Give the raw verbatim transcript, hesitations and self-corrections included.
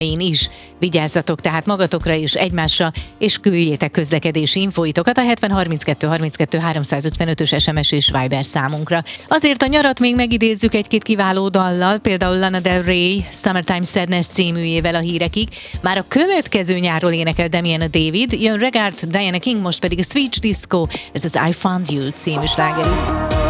Én is. Vigyázzatok tehát magatokra és egymásra, és küldjétek közlekedési infóitokat a hetven harminckettő harminckettő háromszázötvenötös es em es és Viber számunkra. Azért a nyarat még megidézzük egy-két kiváló dallal, például Lana Del Rey Summertime Sadness címűjével a hírekig. Már a következő nyárról énekel Damian David, jön Regard, Diana King, most pedig a Switch Disco, ez az I Found You című slágerük.